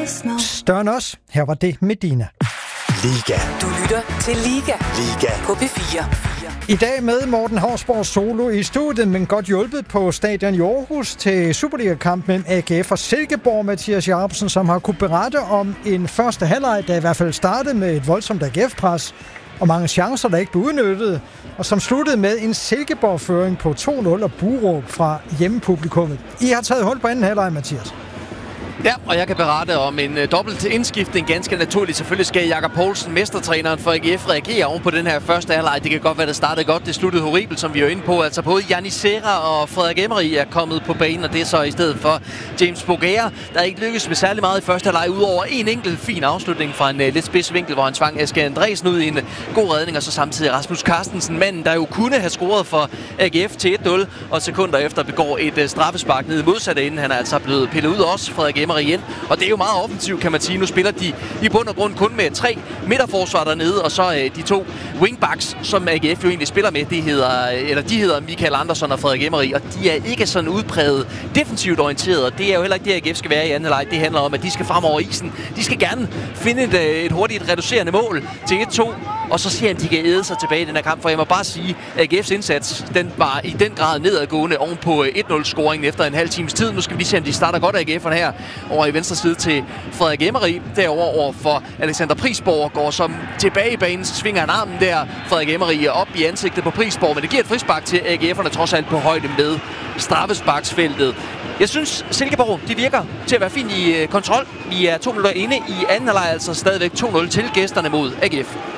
Større end os. Her var det Medina. Liga. Du lytter til Liga. Liga. På P4. I dag med Morten Hausborg solo i studiet, men godt hjulpet på stadion i Aarhus til Superliga-kamp mellem AGF og Silkeborg. Mathias Jacobsen, som har kunne berette om en første halvleg, der i hvert fald startede med et voldsomt AGF-pres og mange chancer, der ikke blev udnyttet, og som sluttede med en Silkeborg-føring på 2-0 og buråb fra hjemmepublikummet. I har taget hul på anden halvleg, Mathias. Ja, og jeg kan berette om en dobbelt indskiftning. Ganske naturligt. Selvfølgelig skal Jakob Poulsen, mestertræneren for AGF, reagere oven på den her første halvleg. Det kan godt være, det startede godt. Det sluttede horribelt, som vi er inde på. Altså både Yannis Serra og Frederik Emery er kommet på banen, og det er så i stedet for James Bogaer, der ikke lykkedes med særlig meget i første halvleg, udover en enkelt fin afslutning fra en lidt spids vinkel, hvor han tvang Asger Andresen ud i en god redning, og så samtidig Rasmus Carstensen, manden, der jo kunne have scoret for AGF til 1-0, og sekunder efter begår et straffespark ned i modsatte ende. Han er altså blevet pillet ud også, Frederik Emery igen. Og det er jo meget offensivt, kan man sige. Nu spiller de i bund og grund kun med 3 midterforsvar dernede, og så de 2 wingbacks, som AGF jo egentlig spiller med. De hedder Michael Andersson og Frederik Emery, og de er ikke sådan udpræget defensivt orienteret, og det er jo heller ikke det, AGF skal være i anden leg. Det handler om, at de skal frem over isen. De skal gerne finde et hurtigt reducerende mål til 1-2, og så ser de kan æde sig tilbage i den her kamp. For jeg må bare sige, at AGF's indsats, den var i den grad nedadgående oven på 1-0-scoringen efter en halv times tid. Nu skal vi lige se, om de starter godt af AGF'erne her over i venstre side til Frederik Emery. Derover over for Alexander Prisborg, går som tilbage i banen, svinger han armen der. Frederik Emery op i ansigtet på Prisborg, men det giver et frispark til AGF'erne trods alt på højde med straffesparksfeltet. Jeg synes, Silkeborg, de virker til at være fint i kontrol. Vi er 2 minutter inde i anden halvleg, altså stadigvæk 2-0 til gæsterne mod AGF.